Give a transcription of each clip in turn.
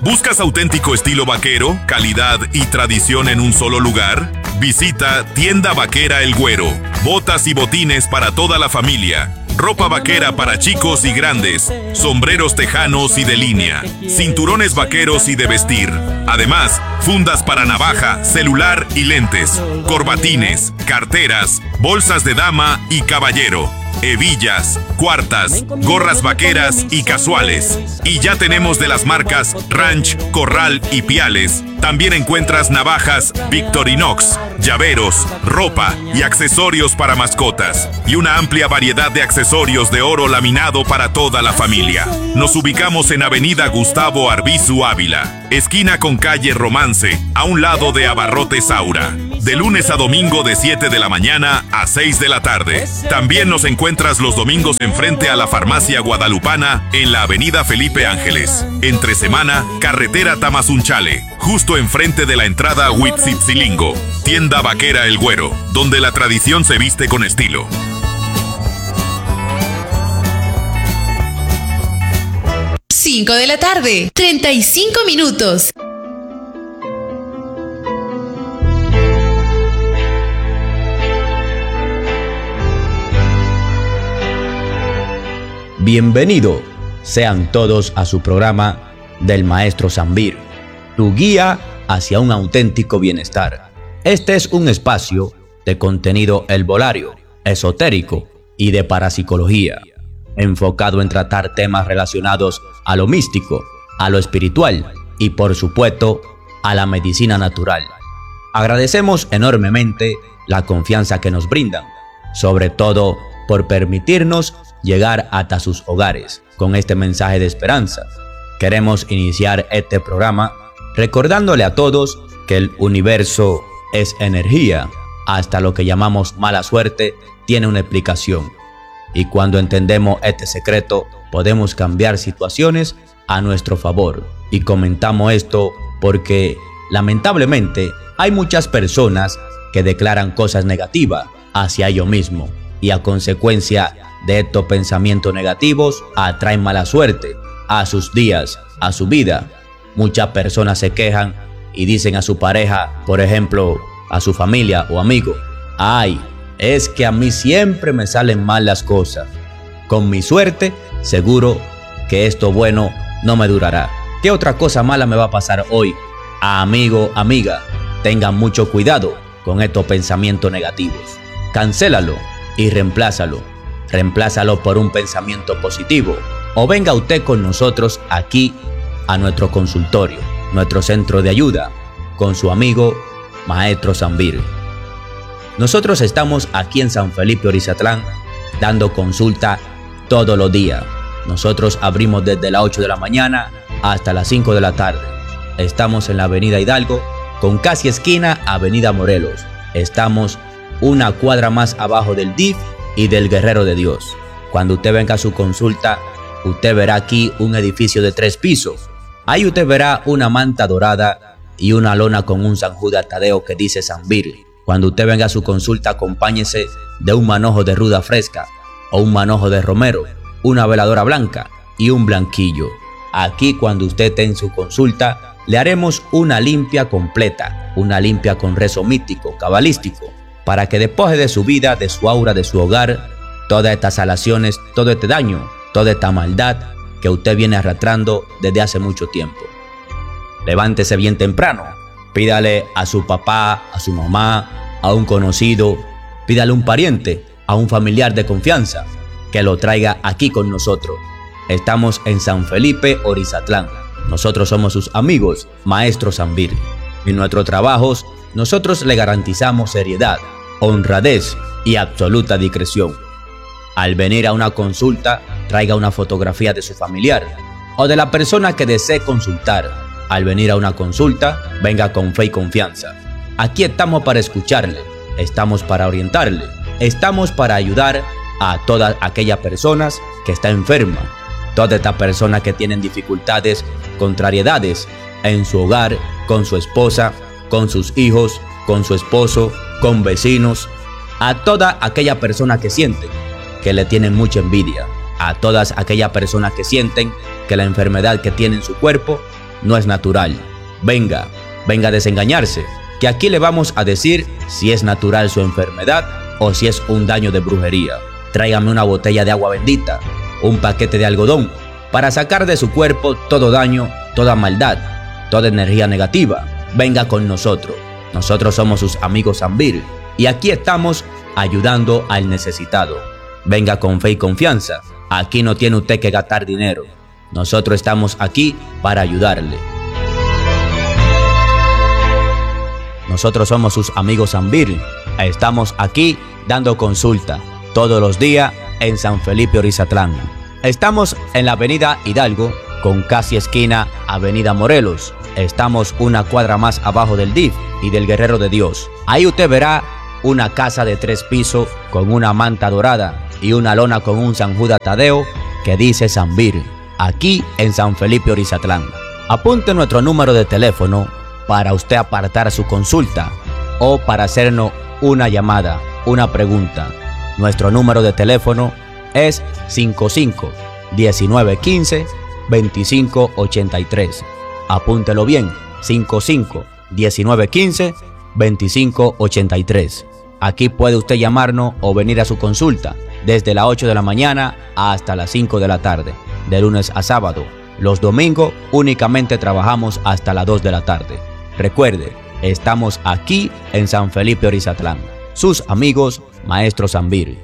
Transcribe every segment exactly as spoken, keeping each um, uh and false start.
¿Buscas auténtico estilo vaquero, calidad y tradición en un solo lugar? Visita Tienda Vaquera El Güero. Botas y botines para toda la familia. Ropa vaquera para chicos y grandes, sombreros tejanos y de línea, cinturones vaqueros y de vestir. Además, fundas para navaja, celular y lentes, corbatines, carteras, bolsas de dama y caballero, hebillas, cuartas, gorras vaqueras y casuales. Y ya tenemos de las marcas Ranch, Corral y Piales. También encuentras navajas Victorinox, llaveros, ropa y accesorios para mascotas. Y una amplia variedad de accesorios de oro laminado para toda la familia. Nos ubicamos en Avenida Gustavo Arbizu Ávila, esquina con calle Romance, a un lado de Abarrotes Saura. De lunes a domingo de siete de la mañana a seis de la tarde. También nos encuentras los domingos enfrente a la Farmacia Guadalupana en la Avenida Felipe Ángeles. Entre semana, carretera Tamazunchale, justo enfrente de la entrada Huitzitzilingo. Tienda Vaquera El Güero, donde la tradición se viste con estilo. cinco de la tarde, treinta y cinco minutos. Bienvenido sean todos a su programa del Maestro Zambir, tu guía hacia un auténtico bienestar. Este es un espacio de contenido herbolario, esotérico y de parapsicología, enfocado en tratar temas relacionados a lo místico, a lo espiritual y por supuesto a la medicina natural. Agradecemos enormemente la confianza que nos brindan, sobre todo por permitirnos llegar hasta sus hogares con este mensaje de esperanza. Queremos iniciar este programa recordándole a todos que el universo es energía. Hasta lo que llamamos mala suerte tiene una explicación. Y cuando entendemos este secreto, podemos cambiar situaciones a nuestro favor. Y comentamos esto porque, lamentablemente, hay muchas personas que declaran cosas negativas hacia ellos mismos. Y a consecuencia de estos pensamientos negativos, atraen mala suerte a sus días, a su vida. Muchas personas se quejan y dicen a su pareja, por ejemplo, a su familia o amigo: ay, es que a mí siempre me salen mal las cosas. Con mi suerte, seguro que esto bueno no me durará. ¿Qué otra cosa mala me va a pasar hoy? Amigo, amiga, tengan mucho cuidado con estos pensamientos negativos. Cancélalo y reemplázalo. Reemplázalo por un pensamiento positivo. O venga usted con nosotros aquí a nuestro consultorio, nuestro centro de ayuda, con su amigo Maestro Zambir. Nosotros estamos aquí en San Felipe Orizatlán dando consulta todos los días. Nosotros abrimos desde las ocho de la mañana hasta las cinco de la tarde. Estamos en la Avenida Hidalgo con casi esquina Avenida Morelos. Estamos una cuadra más abajo del D I F y del Guerrero de Dios. Cuando usted venga a su consulta, usted verá aquí un edificio de tres pisos. Ahí usted verá una manta dorada y una lona con un San Judas Tadeo que dice Zambir. Cuando usted venga a su consulta, acompáñese de un manojo de ruda fresca o un manojo de romero, una veladora blanca y un blanquillo. Aquí, cuando usted esté en su consulta, le haremos una limpia completa, una limpia con rezo místico, cabalístico, para que despoje de su vida, de su aura, de su hogar, todas estas salaciones, todo este daño, toda esta maldad que usted viene arrastrando desde hace mucho tiempo. Levántese bien temprano, pídale a su papá, a su mamá, a un conocido, pídale a un pariente, a un familiar de confianza, que lo traiga aquí con nosotros. Estamos en San Felipe Orizatlán. Nosotros somos sus amigos, Maestro Zambir. En nuestros trabajos, nosotros le garantizamos seriedad, honradez y absoluta discreción. Al venir a una consulta, traiga una fotografía de su familiar o de la persona que desee consultar. Al venir a una consulta, venga con fe y confianza. Aquí estamos para escucharle, estamos para orientarle, estamos para ayudar a todas aquellas personas que están enfermas, todas estas personas que tienen dificultades, contrariedades en su hogar, con su esposa, con sus hijos, con su esposo, con vecinos, a toda aquella persona que sienten que le tienen mucha envidia, a todas aquellas personas que sienten que la enfermedad que tiene en su cuerpo no es natural. Venga, venga a desengañarse, que aquí le vamos a decir si es natural su enfermedad o si es un daño de brujería. Tráigame una botella de agua bendita, un paquete de algodón, para sacar de su cuerpo todo daño, toda maldad, toda energía negativa. Venga con nosotros. Nosotros somos sus amigos Zambir y aquí estamos ayudando al necesitado. Venga con fe y confianza. Aquí no tiene usted que gastar dinero. Nosotros estamos aquí para ayudarle. Nosotros somos sus amigos Zambir. Estamos aquí dando consulta todos los días en San Felipe Orizatlán. Estamos en la avenida Hidalgo con casi esquina avenida Morelos. Estamos una cuadra más abajo del D I F y del Guerrero de Dios. Ahí usted verá una casa de tres pisos con una manta dorada y una lona con un San Judas Tadeo que dice Zambir, aquí en San Felipe Orizatlán. Apunte nuestro número de teléfono para usted apartar su consulta o para hacernos una llamada, una pregunta. Nuestro número de teléfono es cinco cinco, diecinueve quince, veinticinco ochenta y tres. Apúntelo bien, cinco cinco, diecinueve quince, veinticinco ochenta y tres. Aquí puede usted llamarnos o venir a su consulta desde las ocho de la mañana hasta las cinco de la tarde, de lunes a sábado. Los domingos únicamente trabajamos hasta las dos de la tarde. Recuerde, estamos aquí en San Felipe Orizatlán. Sus amigos, Maestro Zambir.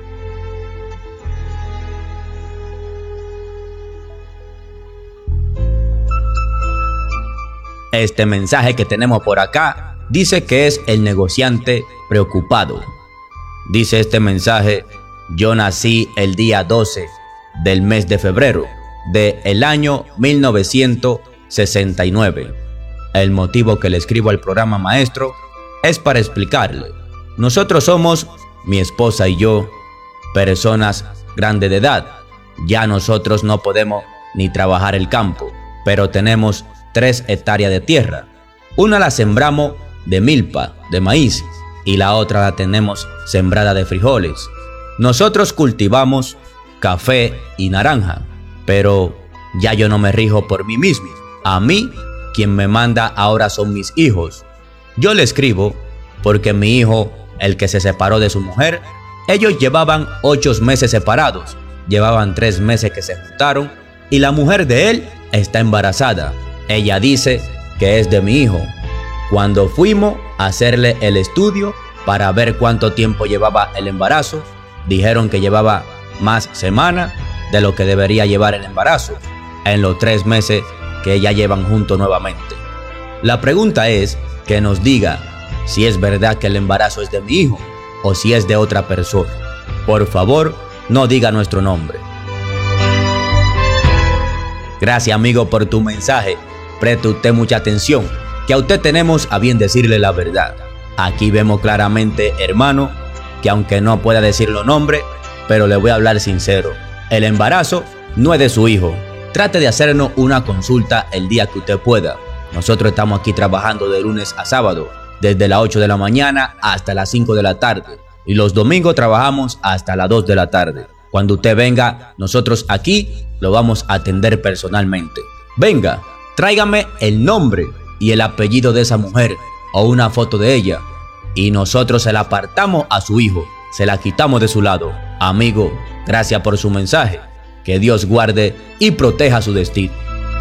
Este mensaje que tenemos por acá dice que es el negociante preocupado. Dice este mensaje: yo nací el día doce del mes de febrero del año mil novecientos sesenta y nueve. El motivo que le escribo al programa, maestro, es para explicarle. Nosotros somos, mi esposa y yo, personas grandes de edad. Ya nosotros no podemos ni trabajar el campo, pero tenemos tres hectáreas de tierra. Una la sembramos de milpa, de maíz, y la otra la tenemos sembrada de frijoles. Nosotros cultivamos café y naranja, pero ya yo no me rijo por mí mismo. A mí, quien me manda ahora son mis hijos. Yo le escribo porque mi hijo, el que se separó de su mujer, ellos llevaban ocho meses separados, llevaban tres meses que se juntaron y la mujer de él está embarazada. Ella dice que es de mi hijo. Cuando fuimos a hacerle el estudio para ver cuánto tiempo llevaba el embarazo, dijeron que llevaba más semanas de lo que debería llevar el embarazo en los tres meses que ya llevan juntos nuevamente. La pregunta es que nos diga si es verdad que el embarazo es de mi hijo o si es de otra persona. Por favor, no diga nuestro nombre. Gracias, amigo, por tu mensaje. Preste usted mucha atención, que a usted tenemos a bien decirle la verdad. Aquí vemos claramente, hermano, que aunque no pueda decir los nombres, pero le voy a hablar sincero. El embarazo no es de su hijo. Trate de hacernos una consulta el día que usted pueda. Nosotros estamos aquí trabajando de lunes a sábado, desde las ocho de la mañana hasta las cinco de la tarde. Y los domingos trabajamos hasta las dos de la tarde. Cuando usted venga, nosotros aquí lo vamos a atender personalmente. Venga, tráigame el nombre y el apellido de esa mujer o una foto de ella y nosotros se la apartamos a su hijo, se la quitamos de su lado. Amigo, gracias por su mensaje. Que Dios guarde y proteja su destino.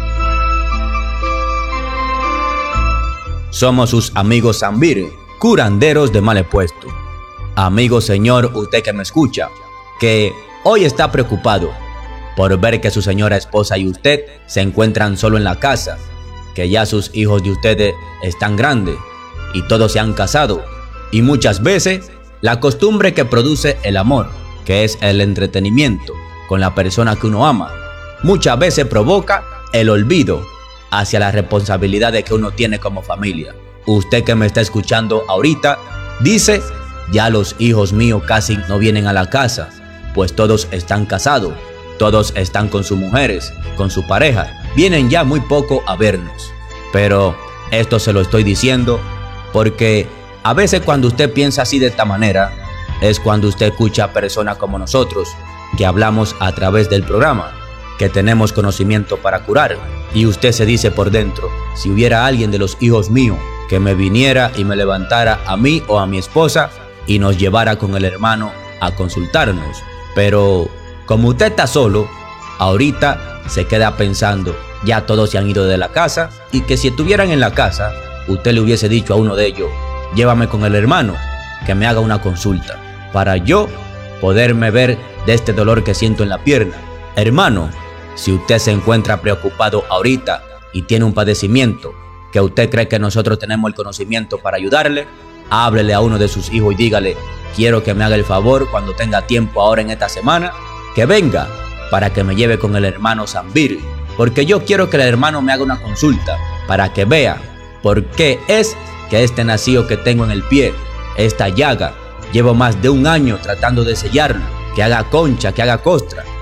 Somos sus amigos Zambir, curanderos de mal puesto. Amigo señor, usted que me escucha, que hoy está preocupado por ver que su señora esposa y usted se encuentran solo en la casa, que ya sus hijos de ustedes están grandes y todos se han casado, y muchas veces la costumbre que produce el amor, que es el entretenimiento con la persona que uno ama, muchas veces provoca el olvido hacia la responsabilidad de que uno tiene como familia. Usted que me está escuchando ahorita dice: ya los hijos míos casi no vienen a la casa, pues todos están casados, todos están con sus mujeres, con su pareja, vienen ya muy poco a vernos. Pero esto se lo estoy diciendo porque a veces cuando usted piensa así de esta manera, es cuando usted escucha a personas como nosotros, que hablamos a través del programa, que tenemos conocimiento para curar. Y usted se dice por dentro, si hubiera alguien de los hijos míos que me viniera y me levantara a mí o a mi esposa y nos llevara con el hermano a consultarnos. Pero como usted está solo, ahorita se queda pensando, ya todos se han ido de la casa, y que si estuvieran en la casa, usted le hubiese dicho a uno de ellos, llévame con el hermano, que me haga una consulta, para yo poderme ver de este dolor que siento en la pierna. Hermano, si usted se encuentra preocupado ahorita y tiene un padecimiento que usted cree que nosotros tenemos el conocimiento para ayudarle, háblele a uno de sus hijos y dígale, quiero que me haga el favor cuando tenga tiempo ahora en esta semana, que venga para que me lleve con el hermano Zambir, porque yo quiero que el hermano me haga una consulta para que vea por qué es que este nacido que tengo en el pie, esta llaga, llevo más de un año tratando de sellarlo, que haga concha, que haga costra,